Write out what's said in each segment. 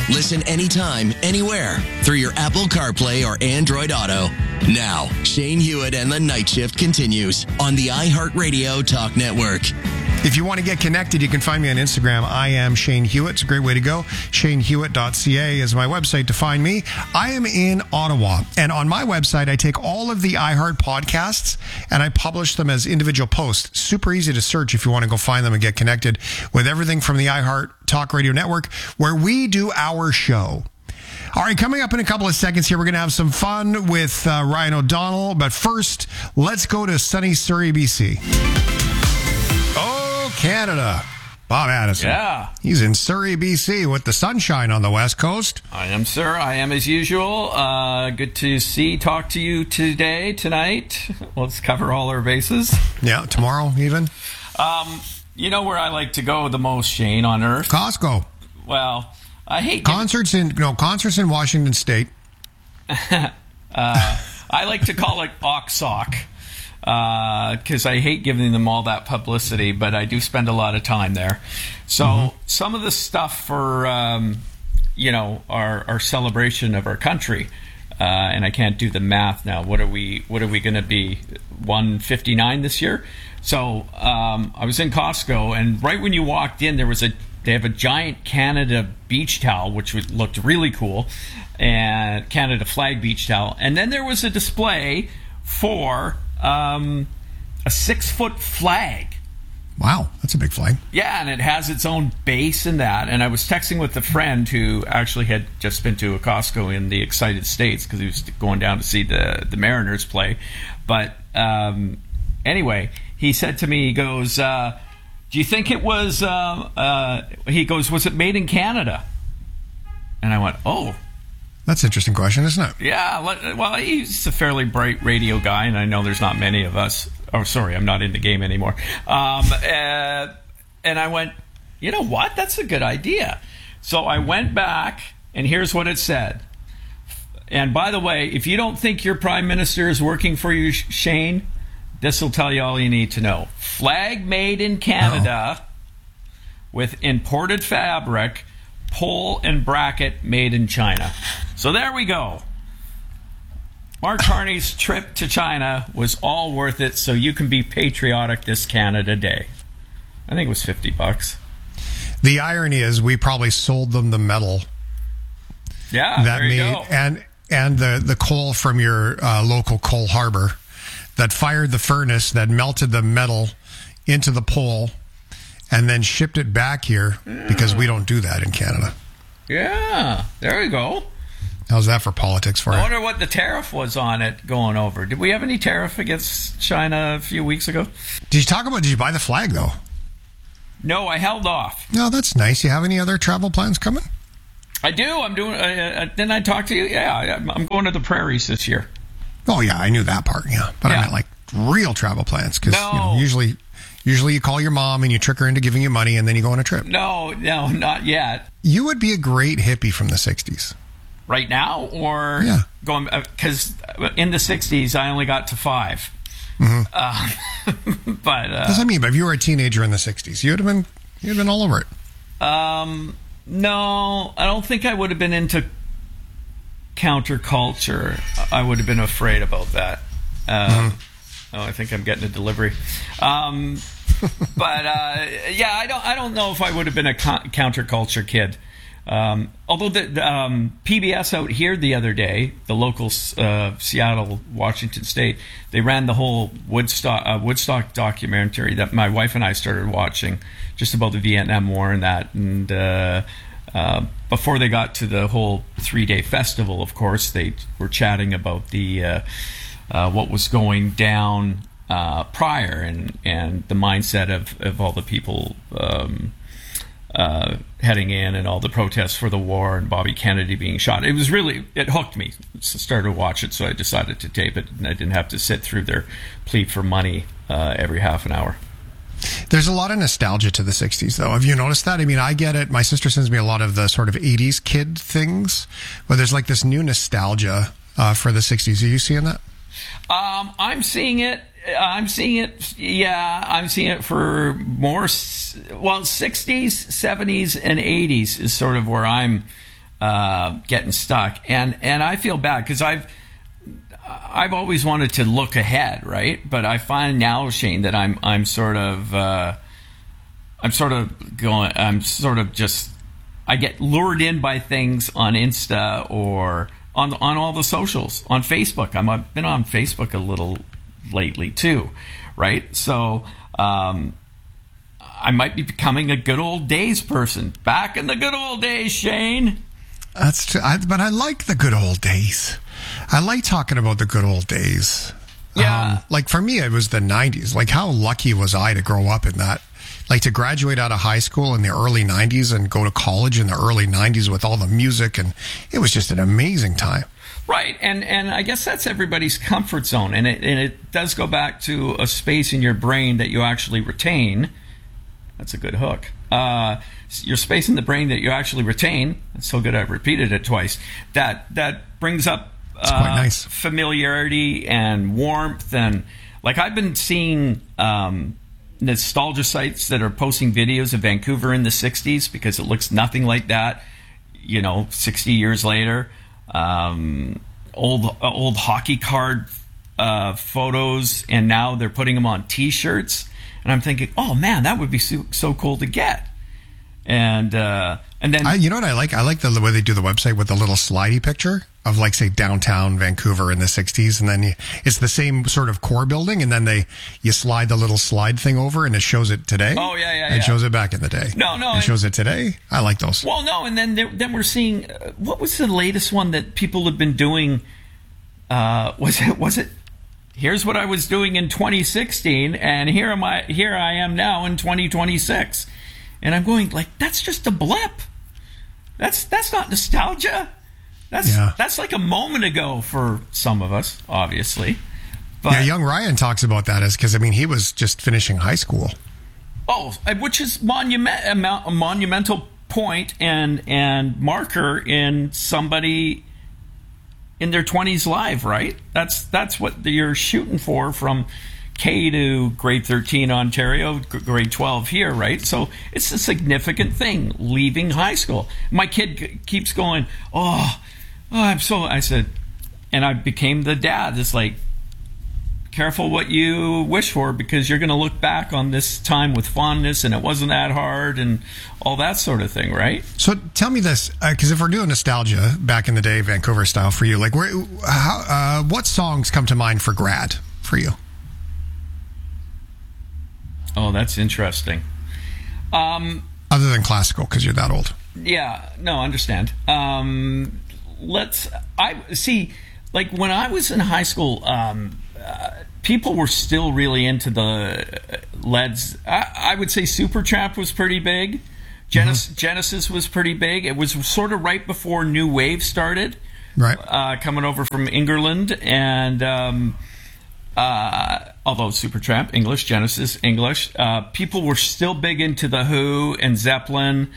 Listen anytime, anywhere through your Apple CarPlay or Android Auto. Now, Shane Hewitt and the Night Shift continues on the iHeartRadio Talk Network. If you want to get connected, you can find me on Instagram. I am Shane Hewitt. It's a great way to go. ShaneHewitt.ca is my website to find me. I am in Ottawa, and on my website, I take all of the iHeart podcasts and I publish them as individual posts. Super easy to search if you want to go find them and get connected with everything from the iHeart Talk Radio Network, where we do our show. All right, coming up in a couple of seconds here, we're going to have some fun with Ryan O'Donnell. But first, let's go to sunny Surrey, BC. Oh, Canada. Bob Addison. Yeah. He's in Surrey, BC with the sunshine on the west coast. I am, sir. I am as usual. Good to talk to you tonight. Let's cover all our bases. Yeah, tomorrow even. You know where I like to go the most, Shane, on Earth? Costco. Well, I hate... Concerts in Washington State. I like to call it Oxsock. Because I hate giving them all that publicity, but I do spend a lot of time there. So some of the stuff for, our celebration of our country, and I can't do the math now. What are we going to be? 159 this year? So I was in Costco, and right when you walked in, they have a giant Canada beach towel, which looked really cool, and Canada flag beach towel. And then there was a display for a 6-foot flag. Wow, that's a big flag. Yeah, and it has its own base in that. And I was texting with a friend who actually had just been to a Costco in the Excited States because he was going down to see the Mariners play. But anyway, he said to me, he goes, do you think it was, was it made in Canada? And I went, oh. That's an interesting question, isn't it? Yeah, well, he's a fairly bright radio guy, and I know there's not many of us. Oh, sorry, I'm not in the game anymore. And I went, you know what? That's a good idea. So I went back, and here's what it said. And by the way, if you don't think your prime minister is working for you, Shane, this will tell you all you need to know. Flag made in Canada with imported fabric, pole and bracket made in China. So there we go. Mark Carney's trip to China was all worth it, so you can be patriotic this Canada Day. I think it was $50. The irony is we probably sold them the metal. Yeah, there you go. And the coal from your local coal harbor that fired the furnace that melted the metal into the pole and then shipped it back here because we don't do that in Canada. Yeah, there you go. How's that for politics for you? I wonder what the tariff was on it going over. Did we have any tariff against China a few weeks ago? Did you buy the flag, though? No, I held off. No, that's nice. You have any other travel plans coming? I do. I'm doing... didn't I talk to you? Yeah, I'm going to the prairies this year. Oh, yeah, I knew that part, yeah. But I meant like real travel plans, because usually you call your mom and you trick her into giving you money and then you go on a trip. No, not yet. You would be a great hippie from the 60s. Right now? Or going... Because in the 60s, I only got to 5. Mm-hmm. But... That's what I mean. But if you were a teenager in the 60s, you'd have been all over it. No, I don't think I would have been into counterculture. I would have been afraid about that. Oh, I think I'm getting a delivery. But I don't know if I would have been a counterculture kid. Although the PBS out here the other day, the local Seattle, Washington State, they ran the whole Woodstock documentary that my wife and I started watching, just about the Vietnam War and that. And before they got to the whole 3-day festival, of course, they were chatting about the what was going down prior and the mindset of all the people heading in and all the protests for the war and Bobby Kennedy being shot. It hooked me. Started to watch it, so I decided to tape it, and I didn't have to sit through their plea for money every half an hour. There's a lot of nostalgia to the 60s, though. Have you noticed that? I mean, I get it. My sister sends me a lot of the sort of 80s kid things, but there's like this new nostalgia for the 60s. Are you seeing that? I'm seeing it. Yeah, I'm seeing it for more, 60s, 70s, and 80s is sort of where I'm getting stuck, and I feel bad because I've always wanted to look ahead, right? But I find now, Shane, that I'm sort of just I get lured in by things on Insta or on all the socials, on Facebook. I've been on Facebook a little lately too, right? So I might be becoming a good old days person. Back in the good old days, Shane. That's true. But I like the good old days. I like talking about the good old days. Yeah. Like for me, it was the 90s. Like how lucky was I to grow up in that? Like to graduate out of high school in the early 90s and go to college in the early 90s with all the music. And it was just an amazing time. Right. And I guess that's everybody's comfort zone. And it does go back to a space in your brain that you actually retain. That's a good hook. Your space in the brain that you actually retain. It's so good I've repeated it twice. That brings up it's quite nice. Familiarity and warmth. And like I've been seeing nostalgia sites that are posting videos of Vancouver in the 60s because it looks nothing like that, 60 years later. Old hockey card photos, and now they're putting them on T-shirts. And I'm thinking, oh man, that would be so cool to get. And then you know what I like? I like the way they do the website with the little slidey picture of like say downtown Vancouver in the 60s, and then it's the same sort of core building, and then you slide the little slide thing over, and it shows it today. Oh yeah. It shows it back in the day. No, it shows it today. I like those. Well, no, and then we're seeing what was the latest one that people have been doing? Was it? Here's what I was doing in 2016, and here I am now in 2026, and I'm going like that's just a blip. That's not nostalgia. That's like a moment ago for some of us, obviously. But, yeah, young Ryan talks about that because he was just finishing high school. Oh, which is a monumental point and marker in somebody in their 20s live, right? That's what you're shooting for from K to grade 13 Ontario, grade 12 here, right? So it's a significant thing, leaving high school. My kid keeps going, I said, and I became the dad. It's like, careful what you wish for because you're going to look back on this time with fondness and it wasn't that hard and all that sort of thing, right? So tell me this, because if we're doing nostalgia back in the day, Vancouver style for you, like what songs come to mind for grad for you? Oh, that's interesting. Other than classical, because you're that old. Yeah, no, understand. Like when I was in high school, people were still really into the Leds. I would say Supertramp was pretty big. Genesis was pretty big. It was sort of right before New Wave started, right? Coming over from England, and although Supertramp, English, Genesis, English, people were still big into The Who and Zeppelin.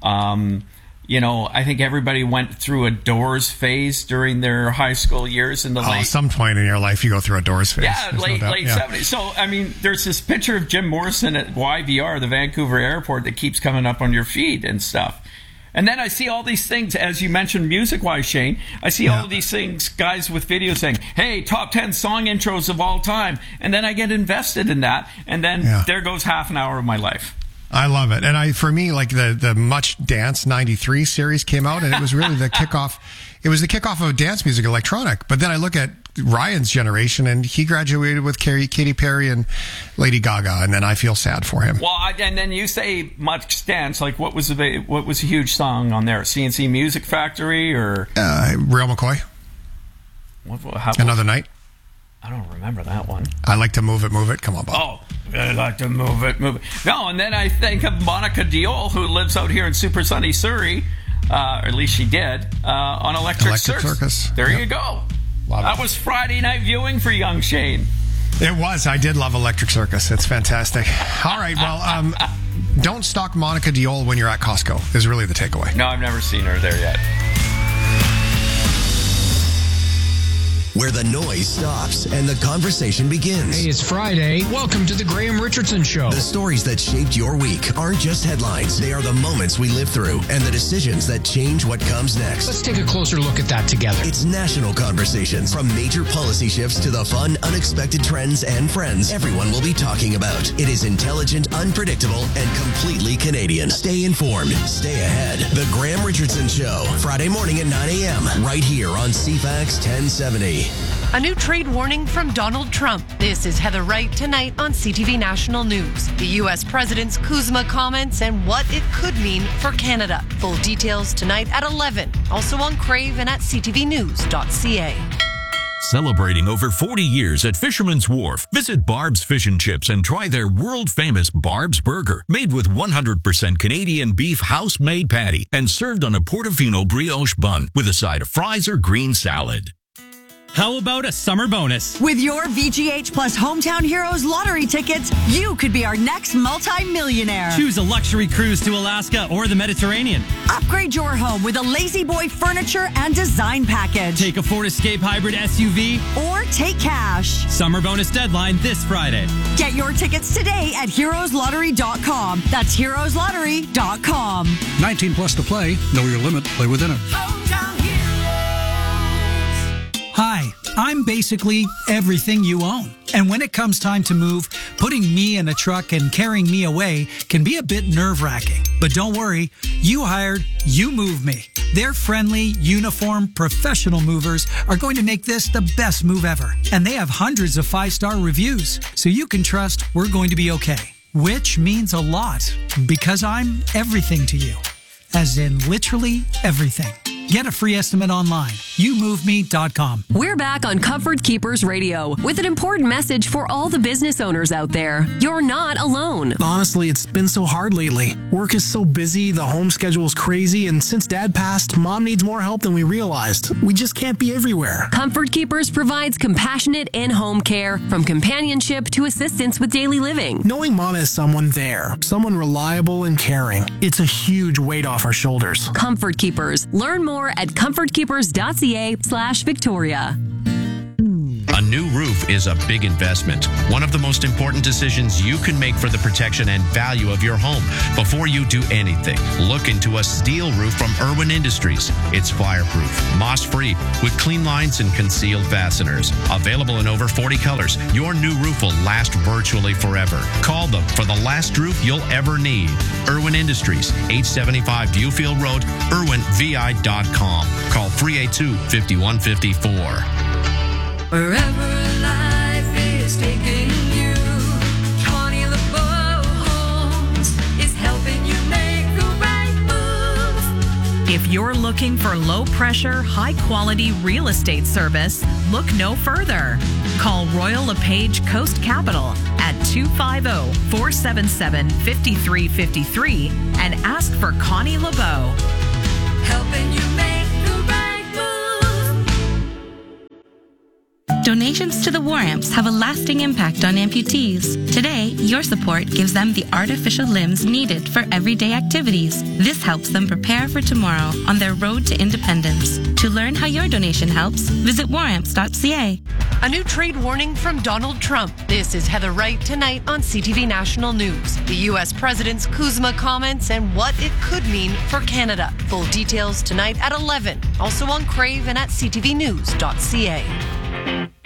I think everybody went through a Doors phase during their high school years in the late... some point in your life you go through a Doors phase. Yeah, late 70s. So, there's this picture of Jim Morrison at YVR, the Vancouver airport, that keeps coming up on your feed and stuff. And then I see all these things, as you mentioned music-wise, Shane, I see all of these things, guys with videos saying, hey, top 10 song intros of all time. And then I get invested in that, and then there goes half an hour of my life. I love it. And for me, like the Much Dance 93 series came out, and it was really the kickoff. It was the kickoff of dance music, electronic. But then I look at Ryan's generation, and he graduated with Katy Perry and Lady Gaga, and then I feel sad for him. Well, and then you say Much Dance, like what was a huge song on there? CNC Music Factory or Real McCoy? Another Night? I don't remember that one. I Like to Move It. Come on, Bob. Oh, I like to move it. No, and then I think of Monica Diol, who lives out here in super sunny Surrey, or at least she did, on Electric Circus. There you go. That was Friday night viewing for young Shane. It was. I did love Electric Circus. It's fantastic. All right, well, don't stalk Monica Diol when you're at Costco is really the takeaway. No, I've never seen her there yet. where the noise stops and the conversation begins. Hey, it's Friday. Welcome to the Graham Richardson Show. The stories that shaped your week aren't just headlines. They are the moments we live through and the decisions that change what comes next. Let's take a closer look at that together. It's national conversations. From major policy shifts to the fun, unexpected trends and friends everyone will be talking about. It is intelligent, unpredictable, and completely Canadian. Stay informed. Stay ahead. The Graham Richardson Show. Friday morning at 9 a.m. Right here on CFAX 1070. A new trade warning from Donald Trump. This is Heather Wright tonight on CTV National News. The U.S. President's Kuzma comments and what it could mean for Canada. Full details tonight at 11. Also on Crave and at ctvnews.ca. Celebrating over 40 years at Fisherman's Wharf, visit Barb's Fish and Chips and try their world-famous Barb's Burger, made with 100% Canadian beef house-made patty and served on a Portofino brioche bun with a side of fries or green salad. How about a summer bonus? With your VGH Plus Hometown Heroes lottery tickets, you could be our next multi-millionaire. Choose a luxury cruise to Alaska or the Mediterranean. Upgrade your home with a Lazy Boy furniture and design package. Take a Ford Escape hybrid SUV. Or take cash. Summer bonus deadline this Friday. Get your tickets today at heroeslottery.com. That's heroeslottery.com. 19 plus to play. Know your limit. Play within it. Hometown Heroes. Hi, I'm basically everything you own. And when it comes time to move, putting me in a truck and carrying me away can be a bit nerve-wracking. But don't worry, You Hired, You Move Me. Their friendly, uniform, professional movers are going to make this the best move ever. And they have hundreds of 5-star reviews, so you can trust we're going to be okay. Which means a lot, because I'm everything to you. As in literally everything. Get a free estimate online. YouMoveMe.com. We're back on Comfort Keepers Radio with an important message for all the business owners out there. You're not alone. Honestly, it's been so hard lately. Work is so busy, the home schedule is crazy, and since Dad passed, Mom needs more help than we realized. We just can't be everywhere. Comfort Keepers provides compassionate in-home care, from companionship to assistance with daily living. Knowing Mom has someone there, someone reliable and caring, it's a huge weight off our shoulders. Comfort Keepers. Learn more at comfortkeepers.ca/Victoria. A new roof is a big investment. One of the most important decisions you can make for the protection and value of your home. Before you do anything, look into a steel roof from Irwin Industries. It's fireproof, moss-free, with clean lines and concealed fasteners. Available in over 40 colors, your new roof will last virtually forever. Call them for the last roof you'll ever need. Irwin Industries, 875 Viewfield Road, irwinvi.com. Call 382-5154. Wherever life is taking you, Connie LeBeau Homes is helping you make the right move. If you're looking for low-pressure, high-quality real estate service, look no further. Call Royal LePage Coast Capital at 250-477-5353 and ask for Connie LeBeau. Helping you make the right move. Donations to the War Amps have a lasting impact on amputees. Today, your support gives them the artificial limbs needed for everyday activities. This helps them prepare for tomorrow on their road to independence. To learn how your donation helps, visit waramps.ca. A new trade warning from Donald Trump. This is Heather Wright tonight on CTV National News. The U.S. President's Kuzma comments and what it could mean for Canada. Full details tonight at 11. Also on Crave and at ctvnews.ca.